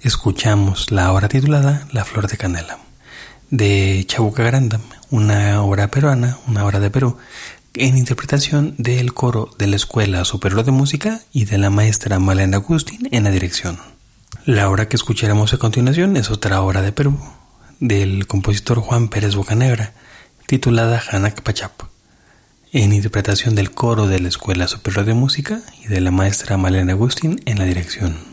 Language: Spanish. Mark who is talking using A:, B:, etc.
A: escuchamos la obra titulada La Flor de Canela, de Chabuca Granda, una obra peruana, una obra de Perú, en interpretación del coro de la Escuela Superior de Música y de la maestra Malena Agustín en la dirección. La obra que escucharemos a continuación es otra obra de Perú, del compositor Juan Pérez Bocanegra, titulada Hanak Pachap, en interpretación del coro de la Escuela Superior de Música y de la maestra Malena Agustín en la dirección.